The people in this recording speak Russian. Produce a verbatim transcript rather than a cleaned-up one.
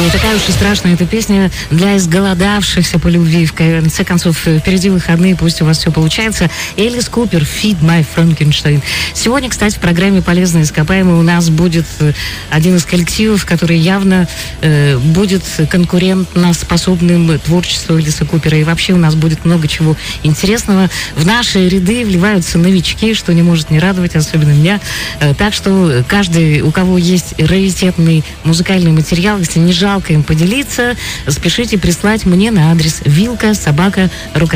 Не такая уж и страшная эта песня для изголодавшихся по любви. В конце концов, впереди выходные, пусть у вас все получается. Элис Купер, Feed My Frankenstein. Сегодня, кстати, в программе «Полезные ископаемые» у нас будет один из коллективов, который явно э, будет конкурентно способным творчеству Элиса Купера. И вообще у нас будет много чего интересного. В наши ряды вливаются новички, что не может не радовать, особенно меня. Э, так что каждый, у кого есть раритетный музыкальный материал, если не жалко им поделиться, спешите прислать мне на адрес вилка собака рок